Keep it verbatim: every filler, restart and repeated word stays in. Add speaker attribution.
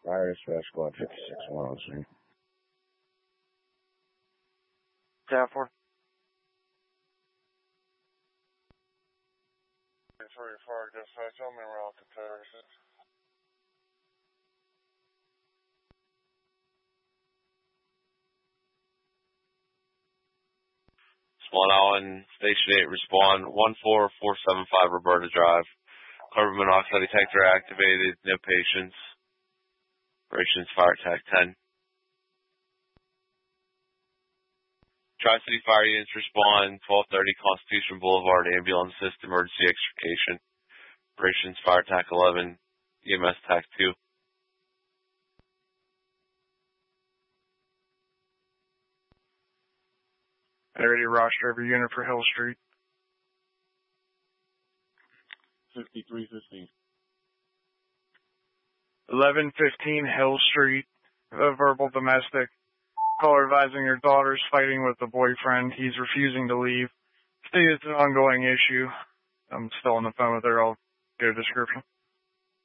Speaker 1: Fire Dispatch Squad fifty-six one on scene.
Speaker 2: ten four.
Speaker 3: Sorry, fire dispatch. I'm en route to Patterson.
Speaker 4: Swan Island, Station eight, respond. one four four seven five Roberta Drive. Carbon monoxide detector activated. No patients. Operations Fire Attack ten. Tri-City Fire Units respond. twelve thirty Constitution Boulevard. Ambulance Assist Emergency Extrication. Operations Fire Attack eleven. E M S Attack two.
Speaker 2: Ready to roster every unit for Hill Street.
Speaker 3: fifty-three fifteen.
Speaker 2: eleven fifteen Hill Street. A verbal domestic. Caller advising your daughter's fighting with the boyfriend. He's refusing to leave. See, it's an ongoing issue. I'm still on the phone with her. I'll get a description.